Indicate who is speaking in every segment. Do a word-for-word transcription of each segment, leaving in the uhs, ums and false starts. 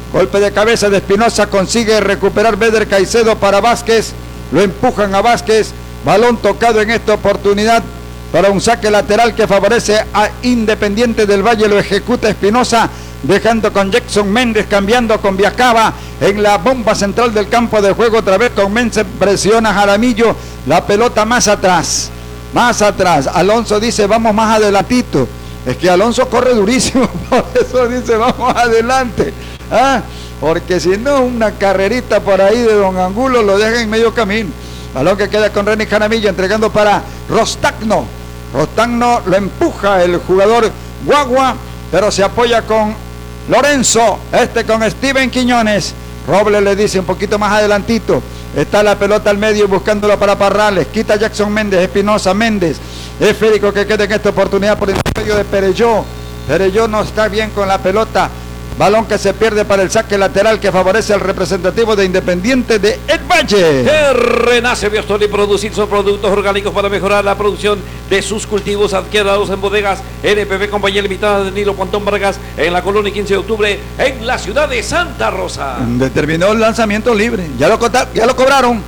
Speaker 1: Golpe de cabeza de Espinosa, consigue recuperar Beder Caicedo para Vázquez. Lo empujan a Vázquez. Balón tocado en esta oportunidad para un saque lateral que favorece a Independiente del Valle. Lo ejecuta Espinosa, dejando con Jackson Méndez, cambiando con Viacaba en la bomba central del campo de juego. Otra vez con Méndez, presiona Jaramillo, la pelota más atrás, más atrás. Alonso dice vamos más adelantito. Es que Alonso corre durísimo, por eso dice vamos adelante. ¿Ah? Porque si no, una carrerita por ahí de Don Angulo lo deja en medio camino. Balón que queda con René Jaramillo, entregando para Rostagno. Rostagno lo empuja el jugador Guagua, pero se apoya con Lorenzo, este con Steven Quiñones. Robles le dice un poquito más adelantito. Está la pelota al medio buscándola para Parrales. Quita Jackson Méndez, Espinosa Méndez. Es Férico que queda en esta oportunidad por el medio de Perelló. Perelló no está bien con la pelota. Balón que se pierde para el saque lateral que favorece al representativo de Independiente de El Valle.
Speaker 2: Renace Biostoli, producir sus productos orgánicos para mejorar la producción de sus cultivos. Adquiéralos en bodegas N P B Compañía Limitada de Nilo Pontón Vargas, en la colonia quince de octubre, en la ciudad de Santa Rosa.
Speaker 1: Determinó el lanzamiento libre. Ya lo, ya lo cobraron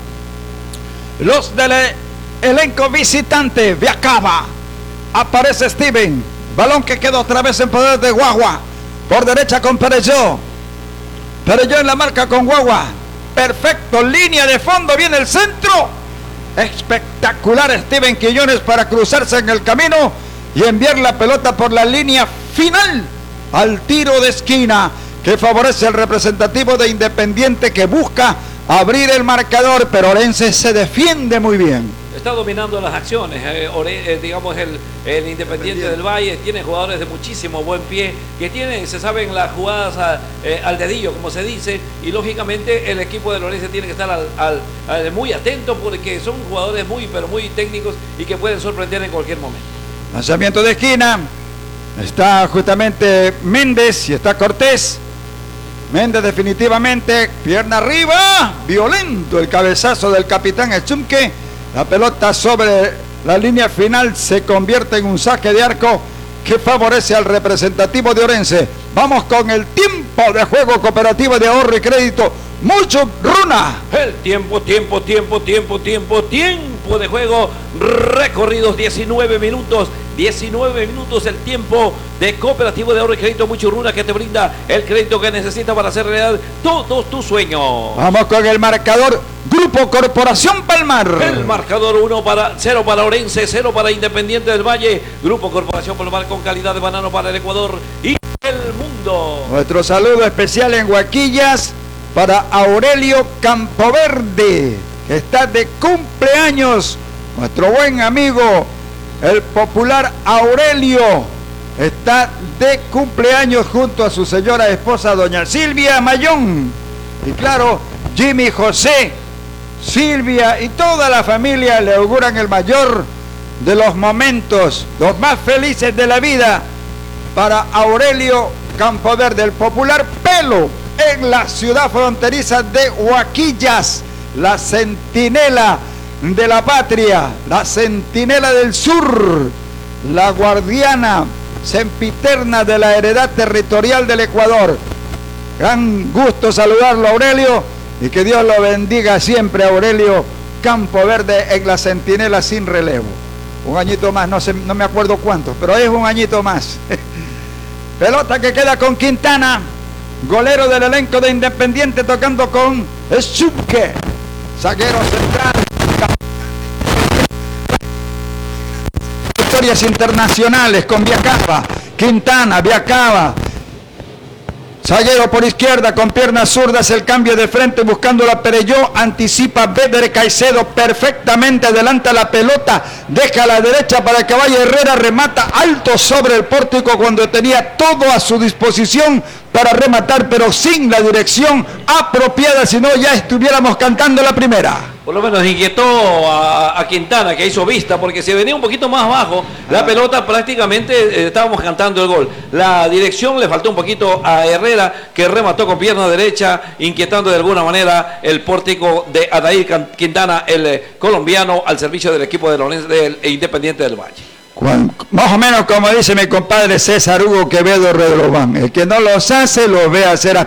Speaker 1: los del elenco visitante. Viacaba. Aparece Steven. Balón que queda otra vez en poder de Guagua. Por derecha con Perelló. Perelló en la marca con Guagua. Perfecto, línea de fondo, viene el centro. Espectacular Steven Quiñones para cruzarse en el camino y enviar la pelota por la línea final al tiro de esquina que favorece al representativo de Independiente, que busca abrir el marcador, pero Orense se defiende muy bien.
Speaker 2: Está dominando las acciones, eh, eh, digamos el, el Independiente del Valle tiene jugadores de muchísimo buen pie, que tiene, se saben las jugadas a, eh, al dedillo, como se dice, y lógicamente el equipo de Lorense tiene que estar al, al, al, muy atento, porque son jugadores muy, pero muy técnicos y que pueden sorprender en cualquier momento.
Speaker 1: Lanzamiento de esquina, está justamente Méndez y está Cortés. Méndez definitivamente, pierna arriba, violento el cabezazo del capitán Echumque. La pelota sobre la línea final se convierte en un saque de arco que favorece al representativo de Orense. Vamos con el tiempo de juego cooperativo de ahorro y crédito. Mucho Runa.
Speaker 2: El tiempo, tiempo, tiempo, tiempo, tiempo, tiempo de juego. Recorridos diecinueve minutos. diecinueve minutos el tiempo de Cooperativo de Ahorro y Crédito Mucho Runa, que te brinda el crédito que necesitas para hacer realidad todos tus sueños.
Speaker 1: Vamos con el marcador. Grupo Corporación Palmar.
Speaker 2: El marcador uno para cero para Orense, cero para Independiente del Valle. Grupo Corporación Palmar, con calidad de banano para el Ecuador y el mundo.
Speaker 1: Nuestro saludo especial en Huaquillas para Aurelio Campoverde, que está de cumpleaños. Nuestro buen amigo, el popular Aurelio, está de cumpleaños junto a su señora esposa, doña Silvia Mayón. Y claro, Jimmy José, Silvia y toda la familia le auguran el mayor de los momentos, los más felices de la vida, para Aurelio Campoverde, el popular Pelo, en la ciudad fronteriza de Huaquillas, la centinela de la patria, la centinela del sur, la guardiana sempiterna de la heredad territorial del Ecuador. Gran gusto saludarlo, Aurelio, y que Dios lo bendiga siempre, Aurelio Campoverde, en la centinela sin relevo. Un añito más, no sé, no me acuerdo cuántos, pero es un añito más. Pelota que queda con Quintana, golero del elenco de Independiente, tocando con Schupke, zaguero central. Victorias internacionales con Viacaba, Quintana, Viacaba. Zaguero por izquierda con piernas zurdas, el cambio de frente buscando la Perelló, anticipa Beder Caicedo perfectamente, adelanta la pelota, deja a la derecha para que vaya Herrera, remata alto sobre el pórtico cuando tenía todo a su disposición para rematar, pero sin la dirección apropiada, si no ya estuviéramos cantando la primera.
Speaker 2: Por lo menos inquietó a, a Quintana, que hizo vista, porque si venía un poquito más abajo, la pelota prácticamente eh, estábamos cantando el gol. La dirección le faltó un poquito a Herrera, que remató con pierna derecha, inquietando de alguna manera el pórtico de Adair Quintana, el eh, colombiano, al servicio del equipo de Lorense, del Independiente del Valle.
Speaker 1: Juan, más o menos como dice mi compadre César Hugo Quevedo Redrobán, el que no los hace los ve hacer a